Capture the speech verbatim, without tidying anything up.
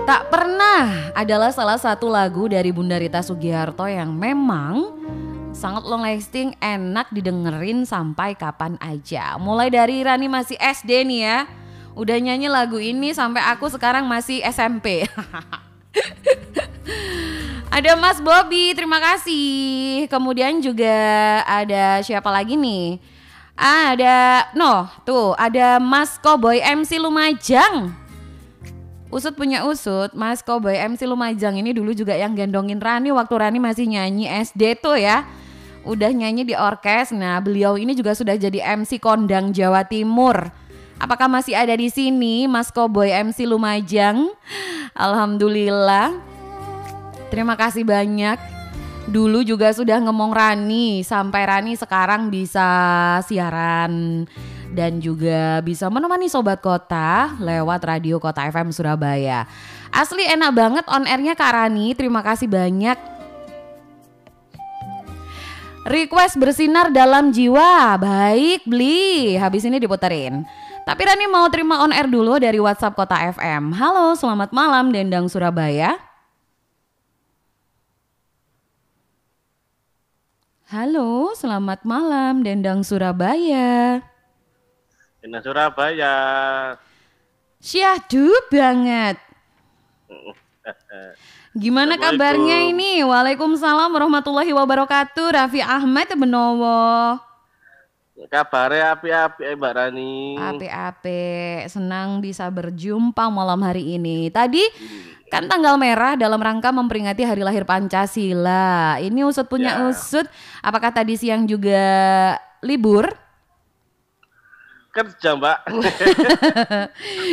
Tak Pernah adalah salah satu lagu dari Bunda Rita Sugiharto yang memang sangat long lasting, enak didengerin sampai kapan aja. Mulai dari Rani masih S D nih ya, udah nyanyi lagu ini sampai aku sekarang masih S M P. Ada Mas Bobby, terima kasih. Kemudian juga ada siapa lagi nih? Ah, ada, no, tuh ada Mas Cowboy M C Lumajang. Usut punya usut, Mas Cowboy M C Lumajang ini dulu juga yang gendongin Rani waktu Rani masih nyanyi S D tuh ya. Udah nyanyi di orkes. Nah, beliau ini juga sudah jadi M C kondang Jawa Timur. Apakah masih ada di sini Mas Cowboy M C Lumajang? Alhamdulillah. Terima kasih banyak. Dulu juga sudah ngomong Rani, sampai Rani sekarang bisa siaran dan juga bisa menemani Sobat Kota lewat Radio Kota F M Surabaya. Asli enak banget on airnya Kak Rani, terima kasih banyak. Request Bersinar Dalam Jiwa, baik Bli, habis ini diputerin. Tapi Rani mau terima on air dulu dari WhatsApp Kota F M. Halo, selamat malam Dendang Surabaya. Halo, selamat malam Dendang Surabaya. Dendang Surabaya. Syahdu banget. Gimana kabarnya ini? Waalaikumsalam warahmatullahi wabarakatuh. Raffi Ahmad Benowo. Kabarnya api-api Mbak Rani. Api-api, senang bisa berjumpa malam hari ini. Tadi kan tanggal merah dalam rangka memperingati hari lahir Pancasila. Ini usut punya ya. usut. Apakah tadi siang juga libur? Kerja Mbak.